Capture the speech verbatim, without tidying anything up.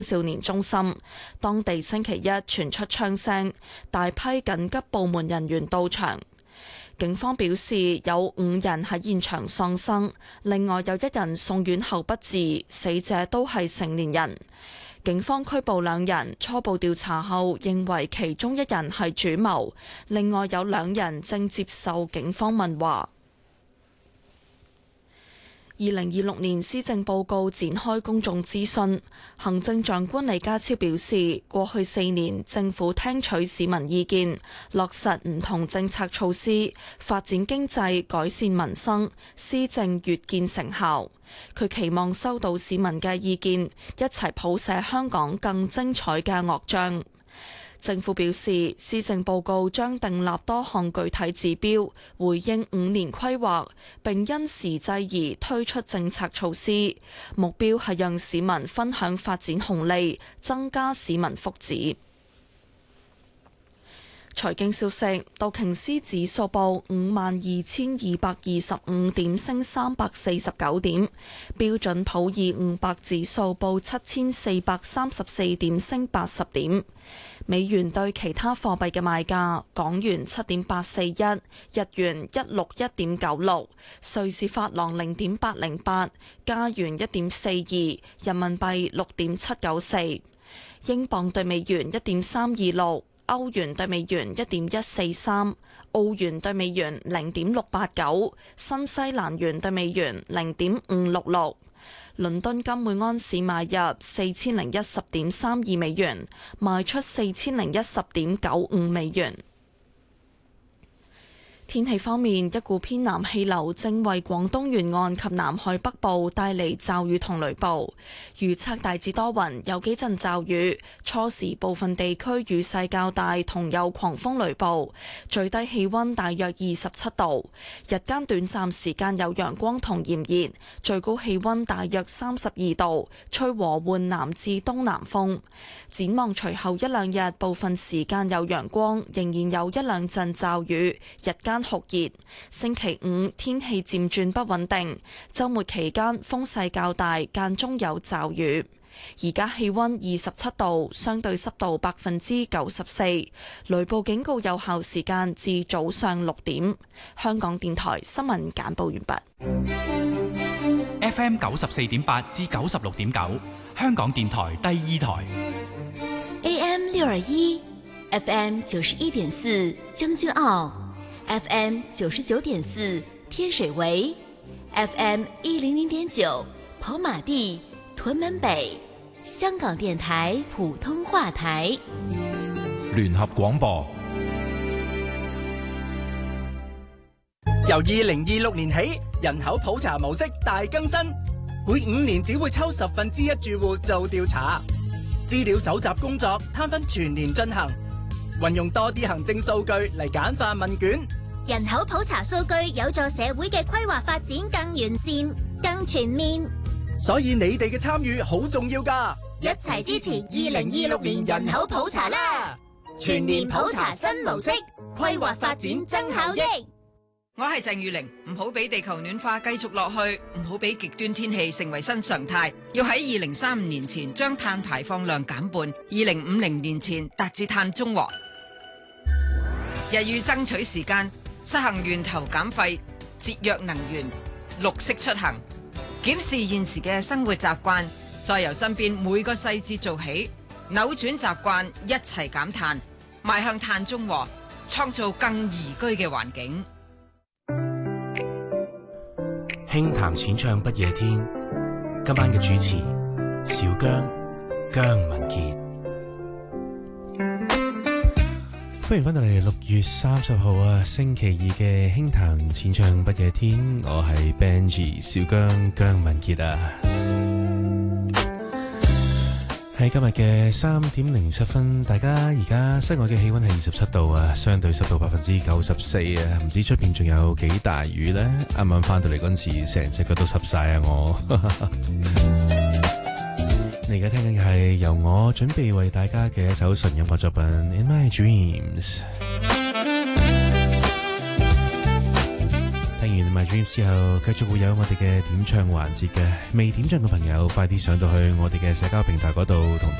少年中心，當地星期一傳出槍聲，大批緊急部門人員到場。警方表示有五人喺現場喪生，另外有一人送院後不治，死者都係成年人。警方拘捕兩人，初步調查後認為其中一人係主謀，另外有兩人正接受警方問話。二零二六年施政報告展開公眾諮詢，行政長官李家超表示，過去四年政府聽取市民意見，落實唔同政策措施，發展經濟，改善民生，施政越見成效。佢期望收到市民嘅意見，一齊譜寫香港更精彩嘅樂章。政府表示，施政報告將訂立多項具體指標，回應五年規劃，並因時制宜推出政策措施，目標係讓市民分享發展紅利，增加市民福祉。財經消息，道瓊斯指數報五萬二千二百二十五點，升三百四十九點；標準普爾五百指數報七千四百三十四點，升八十點。美元對其他貨幣嘅賣價：港元七點八四一，日元一六一點九六，瑞士法郎零點八零八，加元一點四二，人民幣六點七九四，英鎊對美元一點三二六。歐元對美元一點一四三，澳元對美元零點六八九，新西蘭元對美元零點五六六。倫敦金每安士買入四千零一十點三二美元，賣出四千零一十點九五美元。天氣方面，一股偏南氣流正為廣東沿岸及南海北部帶嚟驟雨同雷暴，預測大致多雲，有幾陣驟雨，初時部分地區雨勢較大，同有狂風雷暴，最低氣溫大約二十七度，日間短暫時間有陽光同炎熱，最高氣溫大約三十二度，吹和緩南至東南風。展望隨後一兩日，部分時間有陽光，仍然有一兩陣驟雨，日間酷熱。星期五天氣漸轉不穩定，周末期間風勢較大，間中有驟雨。而家氣溫二十七度，相對濕度百分之九十四，雷暴警告有效時間至早上六點。香港電台新聞簡報完畢。 F M 九十四點八至九十六點九，香港電台第二台。 A M 六二一，F M 九十一點四，將軍澳。F M 九十九點四天水圍 ，F M 一零零點九跑馬地屯門北，香港電台普通話台。 聯合廣播。 由二零二六年起，人口普查模式大更新，每五年只會抽十分之一住戶做調查，資料搜集工作攤分全年進行，運用多啲行政數據嚟簡化問卷。 人口普查數據有助社會嘅規劃發展更完善、更全面， 所以你哋嘅參與好重要㗎， 一齊支持二零二六年人口普查啦！全年普查新模式，規劃發展增效益。 我係鄭裕玲，唔好俾地球暖化繼續落去，唔好俾極端天氣成為新常態，要喺二零三五年前將碳排放量減半，二零五零年前達至碳中和。日欲爭取時間，實行源頭減廢、節約能源、綠色出行，檢視現時嘅生活習慣，再由身邊每個細節做起，扭轉習慣，一齊減碳，邁向碳中和，創造更宜居嘅環境。 輕談淺唱不夜天，今晚嘅主持小姜姜文傑。歡迎翻到嚟六月三十號啊，星期二嘅輕談淺唱不夜天，我係 Benji 小姜姜文傑啊。喺今日嘅三點零七分，大家而家室外嘅氣溫係二十七度啊，相對濕度百分之九十四啊，唔知出邊仲有幾大雨呢？啱啱翻到嚟嗰陣時，成隻腳都濕晒啊！我你而家聽緊嘅係由我準備為大家嘅一首純音樂作品《In My Dreams》。 聽完 My Dreams 之後，繼續會有我哋嘅點唱環節嘅。未點唱嘅朋友，快啲上到去我哋嘅社交平台嗰度同